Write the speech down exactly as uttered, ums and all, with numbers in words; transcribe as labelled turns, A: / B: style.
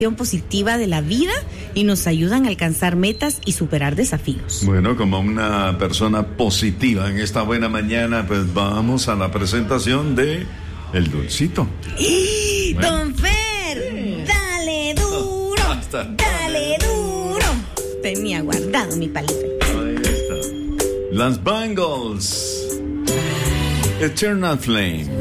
A: positiva de la vida y nos ayudan a alcanzar metas y superar desafíos.
B: Bueno, como una persona positiva en esta buena mañana, pues vamos a la presentación de El Dulcito.
A: ¡Y,
B: bueno.
A: Don Fer! ¡Dale duro!
B: Hasta.
A: ¡Dale duro! Tenía guardado mi palito.
B: Ahí está. Las Bangles. Eternal Flame.